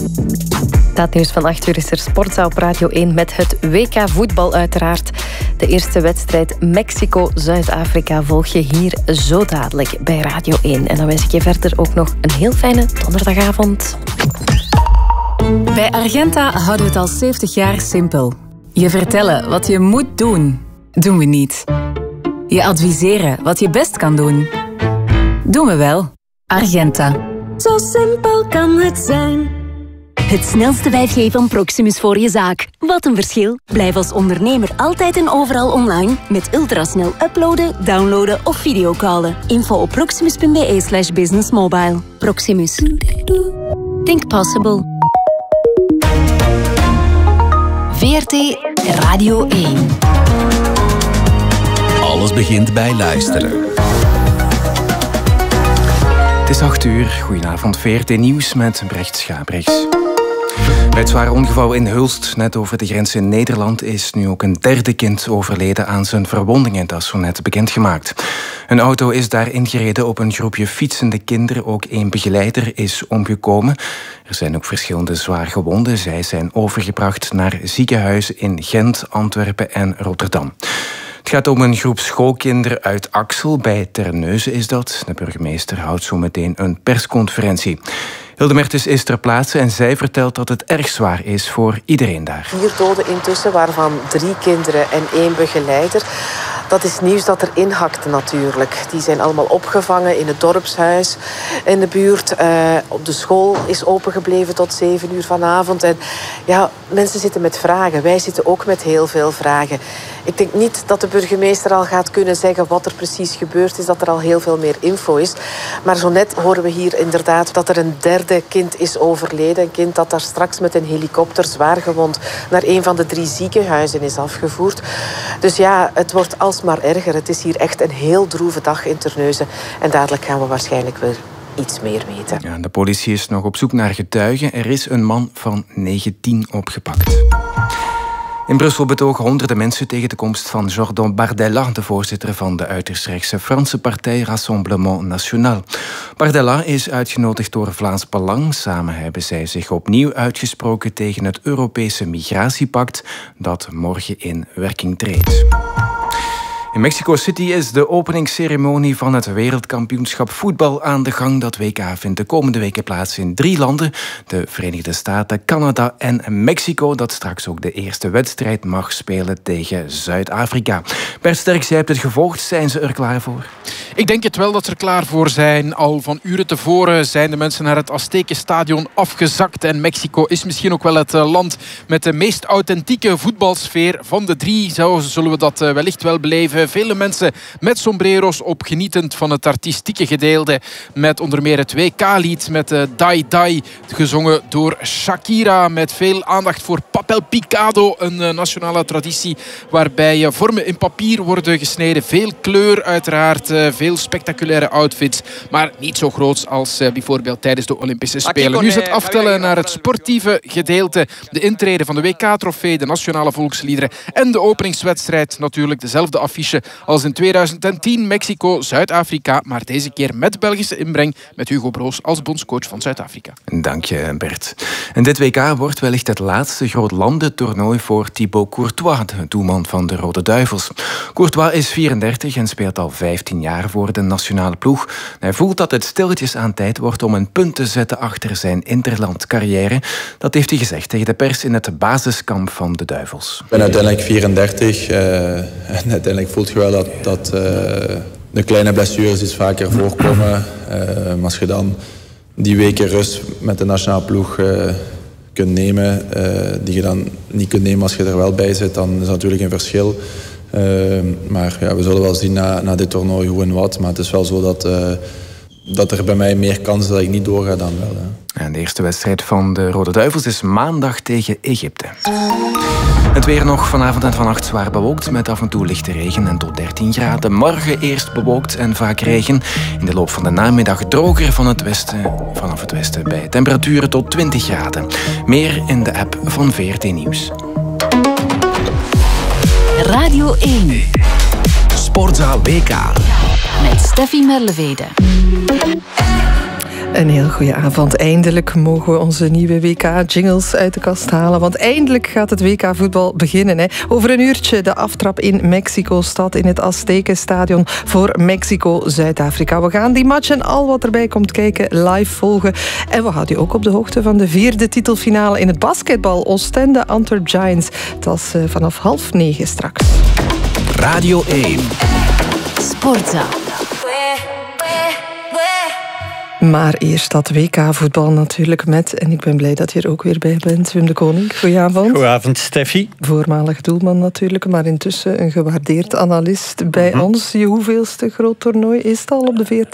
Na het nieuws van 8 uur is er Sportza op Radio 1 met het WK voetbal uiteraard. De eerste wedstrijd Mexico-Zuid-Afrika volg je hier zo dadelijk bij Radio 1. En dan wens ik je verder ook nog een heel fijne donderdagavond. Bij Argenta houden we het al 70 jaar simpel. Je vertellen wat je moet doen, doen we niet. Je adviseren wat je best kan doen, doen we wel. Argenta. Zo simpel kan het zijn. Het snelste 5G van Proximus voor je zaak. Wat een verschil. Blijf als ondernemer altijd en overal online met ultrasnel uploaden, downloaden of videocallen. Info op proximus.be/businessmobile. Proximus. Think possible. VRT Radio 1. Alles begint bij luisteren. Het is 8 uur. Goedenavond, VRT Nieuws met Brecht Schaprechts. Bij het zware ongeval in Hulst, net over de grens in Nederland, is nu ook een derde kind overleden aan zijn verwondingen. Dat is zo net bekendgemaakt. Een auto is daar ingereden op een groepje fietsende kinderen. Ook één begeleider is omgekomen. Er zijn ook verschillende zwaar gewonden. Zij zijn overgebracht naar ziekenhuizen in Gent, Antwerpen en Rotterdam. Het gaat om een groep schoolkinderen uit Axel, bij Terneuzen is dat. De burgemeester houdt zo meteen een persconferentie. Hilde Mertens is ter plaatse en zij vertelt dat het erg zwaar is voor iedereen daar. 4 doden intussen, waarvan 3 kinderen en 1 begeleider. Dat is nieuws dat er inhakte natuurlijk. Die zijn allemaal opgevangen in het dorpshuis in de buurt. Op de school is opengebleven tot 7 uur vanavond. En ja, mensen zitten met vragen. Wij zitten ook met heel veel vragen. Ik denk niet dat de burgemeester al gaat kunnen zeggen wat er precies gebeurd is. Dat er al heel veel meer info is. Maar zo net horen we hier inderdaad dat er een derde kind is overleden. Een kind dat daar straks met een helikopter zwaar gewond naar een van de 3 ziekenhuizen is afgevoerd. Dus ja, het wordt alsmaar erger. Het is hier echt een heel droeve dag in Terneuzen. En dadelijk gaan we waarschijnlijk weer iets meer weten. Ja, de politie is nog op zoek naar getuigen. Er is een man van 19 opgepakt. In Brussel betogen honderden mensen tegen de komst van Jordan Bardella, de voorzitter van de uiterst rechtse Franse partij Rassemblement National. Bardella is uitgenodigd door Vlaams Belang. Samen hebben zij zich opnieuw uitgesproken tegen het Europese migratiepact dat morgen in werking treedt. In Mexico City is de openingsceremonie van het wereldkampioenschap voetbal aan de gang. Dat WK vindt de komende weken plaats in 3 landen. De Verenigde Staten, Canada en Mexico. Dat straks ook de eerste wedstrijd mag spelen tegen Zuid-Afrika. Bert Sterks, jij hebt het gevolgd. Zijn ze er klaar voor? Ik denk het wel dat ze er klaar voor zijn. Al van uren tevoren zijn de mensen naar het Aztekenstadion afgezakt. En Mexico is misschien ook wel het land met de meest authentieke voetbalsfeer van de 3. Zo zullen we dat wellicht wel beleven. Vele mensen met sombrero's op, genietend van het artistieke gedeelte. Met onder meer het WK-lied met Dai Dai, gezongen door Shakira. Met veel aandacht voor papel picado, een nationale traditie waarbij vormen in papier worden gesneden. Veel kleur uiteraard, veel spectaculaire outfits. Maar niet zo groot als bijvoorbeeld tijdens de Olympische Spelen. Nu is het aftellen naar het sportieve gedeelte. De intrede van de WK-trofee, de nationale volksliederen en de openingswedstrijd. Natuurlijk dezelfde affiche als in 2010 Mexico, Zuid-Afrika. Maar deze keer met Belgische inbreng, met Hugo Broos als bondscoach van Zuid-Afrika. Dank je, Bert. En dit WK wordt wellicht het laatste grootlandentoernooi voor Thibaut Courtois, de doelman van de Rode Duivels. Courtois is 34 en speelt al 15 jaar voor de nationale ploeg. Hij voelt dat het stilletjes aan tijd wordt om een punt te zetten achter zijn interlandcarrière. Dat heeft hij gezegd tegen de pers in het basiskamp van de Duivels. Ik ben uiteindelijk 34 en uiteindelijk voelt je wel dat de kleine blessures iets vaker voorkomen. Maar als je dan die weken rust met de nationale ploeg kunt nemen, die je dan niet kunt nemen als je er wel bij zit, dan is dat natuurlijk een verschil. Maar ja, we zullen wel zien na dit toernooi hoe en wat. Maar het is wel zo dat er bij mij meer kans is dat ik niet doorga dan wel. En de eerste wedstrijd van de Rode Duivels is maandag tegen Egypte. Het weer nog vanavond en vannacht zwaar bewolkt met af en toe lichte regen en tot 13 graden. Morgen eerst bewolkt en vaak regen. In de loop van de namiddag droger vanaf het westen bij temperaturen tot 20 graden. Meer in de app van VRT Nieuws. Radio 1. Sportza WK. Met Steffi Merlevede. Een heel goede avond. Eindelijk mogen we onze nieuwe WK-jingles uit de kast halen. Want eindelijk gaat het WK-voetbal beginnen. Hè. Over een uurtje de aftrap in Mexico-stad in het Aztekenstadion voor Mexico-Zuid-Afrika. We gaan die match en al wat erbij komt kijken live volgen. En we houden u ook op de hoogte van de 4e titelfinale in het basketbal. Oostende Antwerp Giants. Dat is vanaf 8:30 straks. Radio 1. Sportza. Maar eerst dat WK-voetbal natuurlijk met, en ik ben blij dat je er ook weer bij bent, Wim de Koning. Goedenavond. Goedenavond, Steffi. Voormalig doelman natuurlijk, maar intussen een gewaardeerd analist bij ons. Je hoeveelste groot toernooi is het al op de VRT?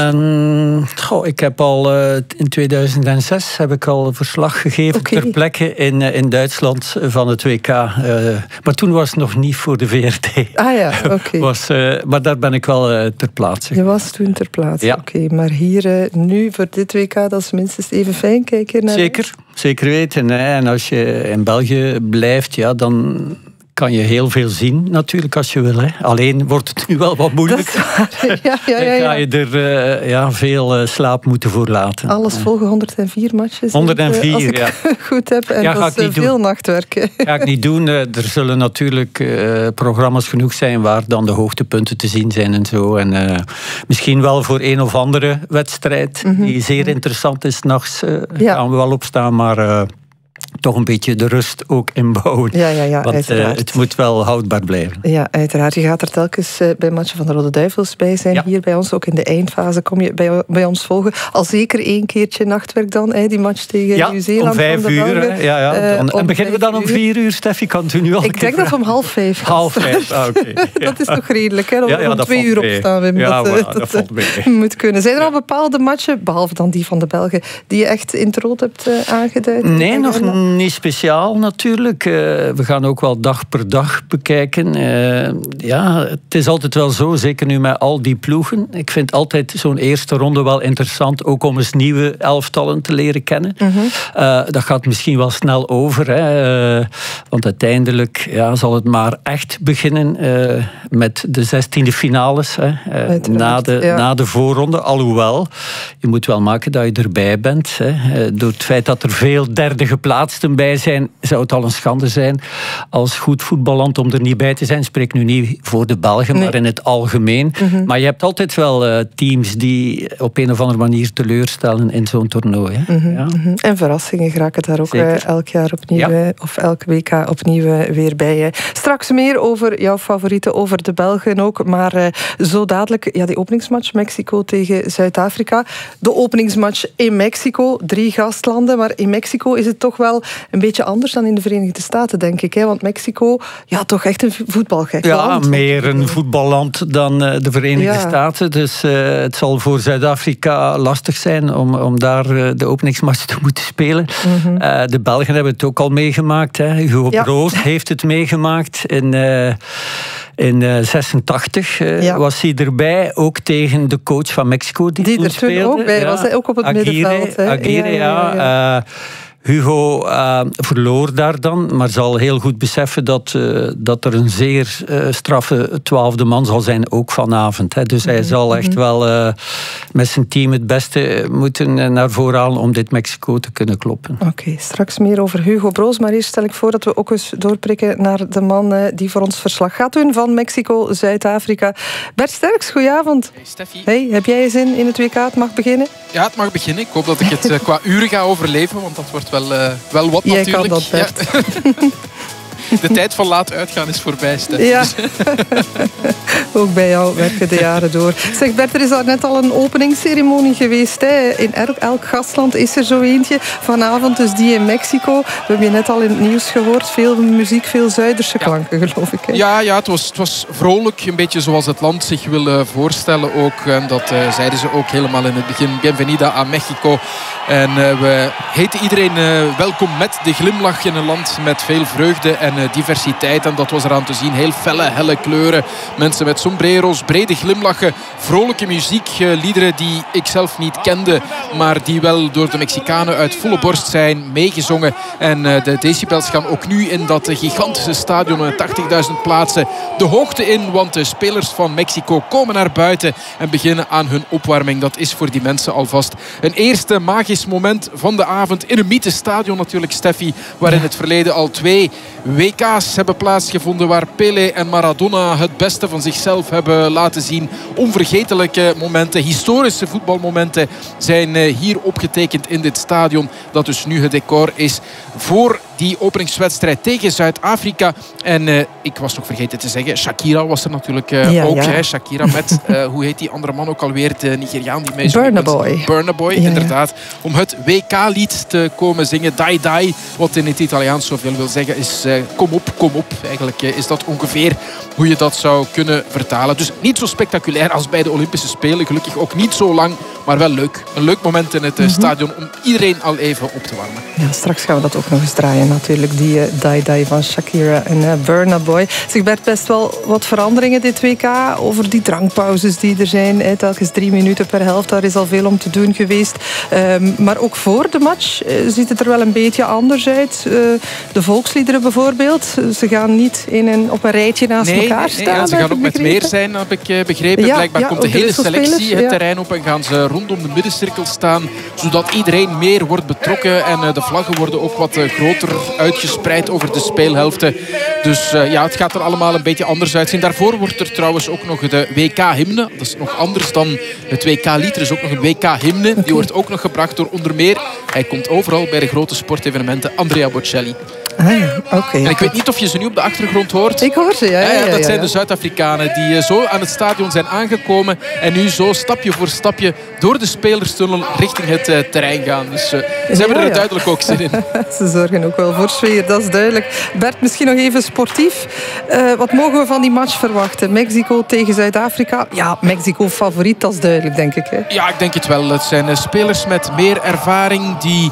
Ik heb al in 2006 heb ik al verslag gegeven ter plekke in Duitsland van het WK. Maar toen was het nog niet voor de VRT. Ah ja, oké. Maar daar ben ik wel ter plaatse. Je was toen ter plaatse, ja. Oké. Maar hier nu voor dit WK, dat is minstens even fijn kijken naar. Zeker weten. En als je in België blijft, ja, dan kan je heel veel zien, natuurlijk, als je wil. Hè. Alleen wordt het nu wel wat moeilijk. Ja. Dan ga je er veel slaap moeten voor laten. Alles volgen 104 matches. 104, als ik goed heb. En dat is veel nachtwerk. Ga ik niet doen. Er zullen natuurlijk programma's genoeg zijn waar dan de hoogtepunten te zien zijn en zo. En misschien wel voor een of andere wedstrijd die zeer interessant is. 's Nachts gaan we wel opstaan, maar toch een beetje de rust ook inbouwen. Ja, want het moet wel houdbaar blijven. Ja, uiteraard. Je gaat er telkens bij matchen van de Rode Duivels bij zijn. Ja. Hier bij ons, ook in de eindfase, kom je bij ons volgen. Al zeker 1 keertje nachtwerk dan, die match tegen Nieuw-Zeeland. Om 5 uur. En beginnen we dan om 4 uur, Steffi? Kan het u nu al Ik denk dat we om 4:30. 4:30, oké. Dat is toch redelijk, hè? Om 2 uur opstaan, Wim. Dat valt mee. Moet kunnen. Zijn er al bepaalde matchen, behalve dan die van de Belgen, die je echt in het rood hebt aangeduid? Nee, nog niet speciaal natuurlijk. We gaan ook wel dag per dag bekijken. Het is altijd wel zo, zeker nu met al die ploegen. Ik vind altijd zo'n eerste ronde wel interessant, ook om eens nieuwe elftallen te leren kennen. Dat gaat misschien wel snel over. Want uiteindelijk zal het maar echt beginnen met de 16e finales. Na de voorronde. Alhoewel, je moet wel maken dat je erbij bent. Door het feit dat er veel derde geplaatsten bij zijn, zou het al een schande zijn als goed voetballand om er niet bij te zijn. Ik spreek nu niet voor de Belgen, maar in het algemeen. Maar je hebt altijd wel teams die op een of andere manier teleurstellen in zo'n toernooi. En verrassingen geraken daar ook elk jaar opnieuw, of elk WK opnieuw weer bij. Straks meer over jouw favorieten, over de Belgen ook. Maar zo dadelijk, die openingsmatch Mexico tegen Zuid-Afrika. De openingsmatch in Mexico, 3 gastlanden. Maar in Mexico is het toch wel een beetje anders dan in de Verenigde Staten, denk ik. Want Mexico, toch echt een voetbalgek land. Ja, meer een voetballand dan de Verenigde Staten. Dus het zal voor Zuid-Afrika lastig zijn om daar de openingsmatch te moeten spelen. De Belgen hebben het ook al meegemaakt. Hugo Broos heeft het meegemaakt in 86 was hij erbij, ook tegen de coach van Mexico die toen speelde. Er toen ook bij was, hij ook op het middenveld. Aguirre. Hugo verloor daar dan, maar zal heel goed beseffen dat er een zeer straffe 12e man zal zijn, ook vanavond. Dus hij zal echt wel met zijn team het beste moeten naar voren halen om dit Mexico te kunnen kloppen. Oké, straks meer over Hugo Broos, maar eerst stel ik voor dat we ook eens doorprikken naar de man die voor ons verslag gaat doen van Mexico, Zuid-Afrika. Bert Sterks, goedenavond. Hey Steffi. Hey, heb jij zin in het WK? Het mag beginnen? Ja, het mag beginnen. Ik hoop dat ik het qua uren ga overleven, want dat wordt wel wat jij natuurlijk. Kan dat, Bert. De tijd van laat uitgaan is voorbij, Steffi. Ja. Ook bij jou werken de jaren door. Zeg Bert, er is daar net al een openingsceremonie geweest. In elk gastland is er zo eentje. Vanavond dus die in Mexico. We hebben je net al in het nieuws gehoord. Veel muziek, veel Zuiderse klanken, geloof ik. Hè? Ja, het was vrolijk. Een beetje zoals het land zich wil voorstellen ook. En dat zeiden ze ook helemaal in het begin. Bienvenida a Mexico. En we heten iedereen welkom met de glimlach in een land met veel vreugde en diversiteit. En dat was eraan te zien. Heel felle, helle kleuren. Mensen met sombrero's, brede glimlachen. Vrolijke muziek. Liederen die ik zelf niet kende. Maar die wel door de Mexicanen uit volle borst zijn meegezongen. En de decibels gaan ook nu in dat gigantische stadion met 80.000 plaatsen de hoogte in. Want de spelers van Mexico komen naar buiten en beginnen aan hun opwarming. Dat is voor die mensen alvast een eerste magisch moment van de avond. In een mythestadion natuurlijk, Steffi. Waar in het verleden al 2 WK's hebben plaatsgevonden. Waar Pelé en Maradona het beste van zichzelf hebben laten zien. Onvergetelijke momenten, historische voetbalmomenten zijn hier opgetekend in dit stadion. Dat dus nu het decor is voor die openingswedstrijd tegen Zuid-Afrika. En ik was nog vergeten te zeggen, Shakira was er natuurlijk ook. Ja. Shakira met, hoe heet die andere man ook alweer? De Nigeriaan die mee Burna Boy. Burna Boy, inderdaad. Om het WK-lied te komen zingen. Dai Dai, wat in het Italiaans zoveel wil zeggen, is kom op, kom op. Eigenlijk is dat ongeveer hoe je dat zou kunnen vertalen. Dus niet zo spectaculair als bij de Olympische Spelen. Gelukkig ook niet zo lang, maar wel leuk. Een leuk moment in het stadion om iedereen al even op te warmen. Ja, straks gaan we dat ook nog eens draaien natuurlijk. Die Dai Dai van Shakira en Burna Boy. Zeg Bert, best wel wat veranderingen dit WK. Over die drankpauzes die er zijn. Telkens 3 minuten per helft. Daar is al veel om te doen geweest. Maar ook voor de match ziet het er wel een beetje anders uit. De volksliederen bijvoorbeeld. Ze gaan niet op een rijtje naast elkaar staan. Ja, ze gaan ook met meer zijn, heb ik begrepen. Ja, Blijkbaar komt de hele selectie het terrein op en gaan ze rondom de middencirkel staan. Zodat iedereen meer wordt betrokken. En de vlaggen worden ook wat groter uitgespreid over de speelhelften. Dus het gaat er allemaal een beetje anders uitzien. Daarvoor wordt er trouwens ook nog de WK-hymne. Dat is nog anders dan het WK-lied. Er is ook nog een WK-hymne. Okay. Die wordt ook nog gebracht door onder meer, hij komt overal bij de grote sportevenementen, Andrea Bocelli. Okay. En ik weet niet of je ze nu op de achtergrond hoort. Ik hoor ze, ja. Dat zijn de Zuid-Afrikanen die zo aan het stadion zijn aangekomen en nu zo stapje voor stapje door de spelerstunnel richting het terrein gaan. Dus ze hebben er duidelijk ook zin in. Ze zorgen ook wel voor sfeer, dat is duidelijk. Bert, misschien nog even sportief. Wat mogen we van die match verwachten? Mexico tegen Zuid-Afrika. Ja, Mexico favoriet, dat is duidelijk, denk ik. Hè? Ja, ik denk het wel. Het zijn spelers met meer ervaring die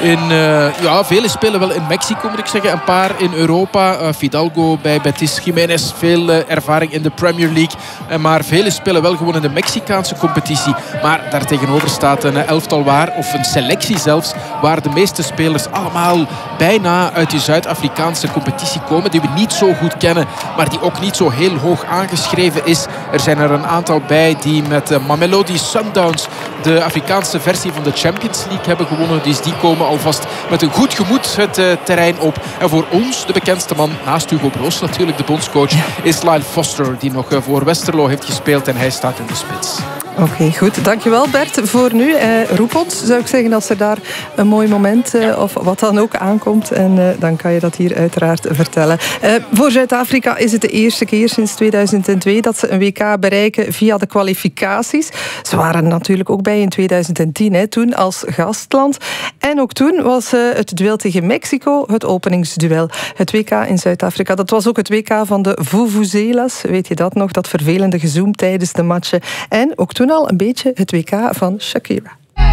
vele spelen wel in Mexico, moet ik zeggen. Een paar in Europa. Fidalgo bij Betis, Jiménez, veel ervaring in de Premier League. Maar vele spelen wel gewoon in de Mexicaanse competitie. Maar daartegenover staat een elftal of een selectie zelfs, waar de meeste spelers allemaal bijna uit die Zuid-Afrikaanse competitie komen, die we niet zo goed kennen, maar die ook niet zo heel hoog aangeschreven is. Er zijn er een aantal bij die met Mamelodi Sundowns de Afrikaanse versie van de Champions League hebben gewonnen. Dus die komen alvast met een goed gemoed het terrein op. En voor ons, de bekendste man, naast Hugo Broos natuurlijk, de bondscoach, is Lyle Foster, die nog voor Westerlo heeft gespeeld en hij staat in de spits. Oké, goed. Dankjewel Bert voor nu. Roep ons, zou ik zeggen, als er daar een mooi moment of wat dan ook aankomt. En dan kan je dat hier uiteraard vertellen. Voor Zuid-Afrika is het de eerste keer sinds 2002 dat ze een WK bereiken via de kwalificaties. Ze waren natuurlijk ook bij in 2010, toen als gastland. En ook toen was het duel tegen Mexico het openingsduel. Het WK in Zuid-Afrika, dat was ook het WK van de vuvuzelas. Weet je dat nog? Dat vervelende gezoem tijdens de matchen. En ook toen al een beetje het WK van Shakira.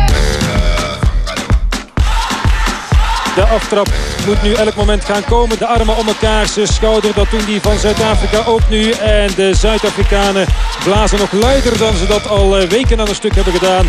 De aftrap moet nu elk moment gaan komen. De armen om elkaar, zijn schouder. Dat doen die van Zuid-Afrika ook nu. En de Zuid-Afrikanen blazen nog luider dan ze dat al weken aan een stuk hebben gedaan.